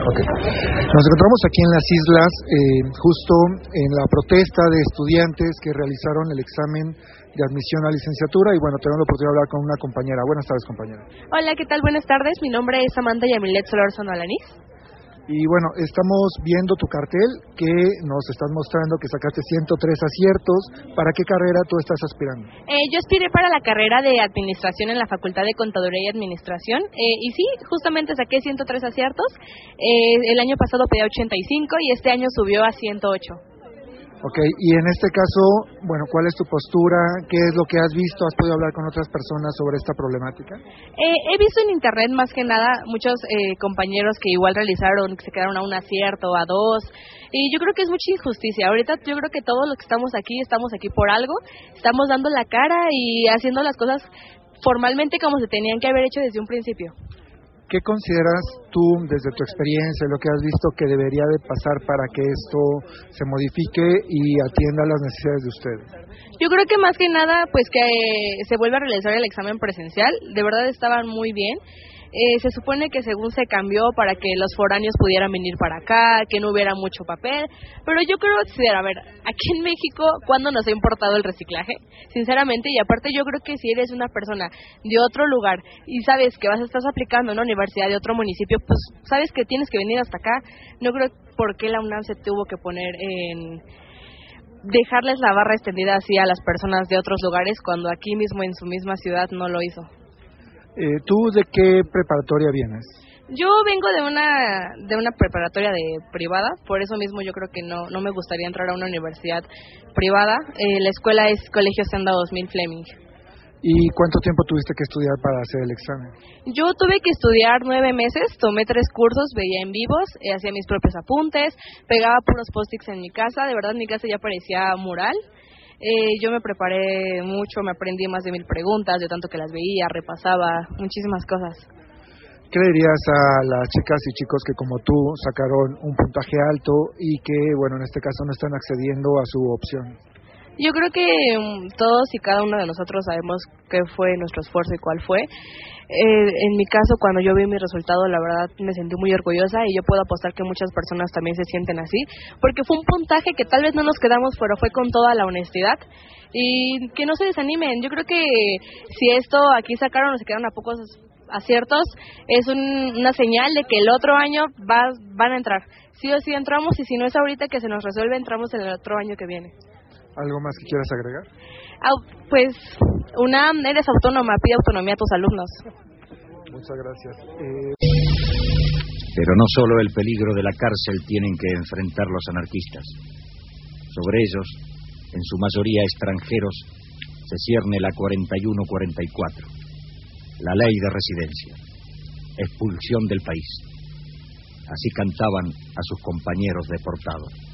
Okay. Nos encontramos aquí en las islas, justo en la protesta de estudiantes que realizaron el examen de admisión a licenciatura y bueno, tenemos la oportunidad de hablar con una compañera. Buenas tardes, compañera. Hola, ¿qué tal? Buenas tardes. Mi nombre es Samantha Yamilet Solórzano Alanís. Y bueno, estamos viendo tu cartel que nos estás mostrando que sacaste 103 aciertos. ¿Para qué carrera tú estás aspirando? Yo aspiré para la carrera de Administración en la Facultad de Contaduría y Administración. Y sí, justamente saqué 103 aciertos. El año pasado pedí 85 y este año subió a 108. Ok, y en este caso, bueno, ¿cuál es tu postura? ¿Qué es lo que has visto? ¿Has podido hablar con otras personas sobre esta problemática? He visto en internet más que nada muchos compañeros que igual realizaron, que se quedaron a un acierto, a dos, y yo creo que es mucha injusticia. Ahorita yo creo que todos los que estamos aquí por algo, estamos dando la cara y haciendo las cosas formalmente como se tenían que haber hecho desde un principio. ¿Qué consideras tú, desde tu experiencia, lo que has visto, que debería de pasar para que esto se modifique y atienda las necesidades de ustedes? Yo creo que más que nada, pues que se vuelva a realizar el examen presencial. De verdad estaban muy bien. Se supone que según se cambió para que los foráneos pudieran venir para acá, que no hubiera mucho papel, pero yo creo, a ver, aquí en México, ¿cuándo nos ha importado el reciclaje? Sinceramente, y aparte yo creo que si eres una persona de otro lugar y sabes que estás aplicando en una universidad de otro municipio, pues sabes que tienes que venir hasta acá. No creo por qué la UNAM se tuvo que poner en dejarles la barra extendida así a las personas de otros lugares cuando aquí mismo en su misma ciudad no lo hizo. ¿Tú de qué preparatoria vienes? Yo vengo de una preparatoria privada, por eso mismo yo creo que no me gustaría entrar a una universidad privada. La escuela es Colegio Senda 2000 Fleming. ¿Y cuánto tiempo tuviste que estudiar para hacer el examen? Yo tuve que estudiar 9 meses, tomé 3 cursos, veía en vivos, hacía mis propios apuntes, pegaba puros post-its en mi casa, de verdad mi casa ya parecía mural. Yo me preparé mucho, me aprendí más de 1000 preguntas, de tanto que las veía, repasaba, muchísimas cosas. ¿Qué le dirías a las chicas y chicos que como tú sacaron un puntaje alto y que, bueno, en este caso no están accediendo a su opción? Yo creo que todos y cada uno de nosotros sabemos qué fue nuestro esfuerzo y cuál fue. En mi caso, cuando yo vi mi resultado, la verdad me sentí muy orgullosa y yo puedo apostar que muchas personas también se sienten así, porque fue un puntaje que tal vez no nos quedamos, pero fue con toda la honestidad. Y que no se desanimen. Yo creo que si esto aquí sacaron o se quedaron a pocos aciertos, es una señal de que el otro año van a entrar. Sí o sí entramos, y si no es ahorita que se nos resuelve, entramos en el otro año que viene. ¿Algo más que quieras agregar? Pues, UNAM, eres autónoma, pide autonomía a tus alumnos. Muchas gracias. Pero no solo el peligro de la cárcel tienen que enfrentar los anarquistas. Sobre ellos, en su mayoría extranjeros, se cierne la 41-44, la ley de residencia, expulsión del país. Así cantaban a sus compañeros deportados.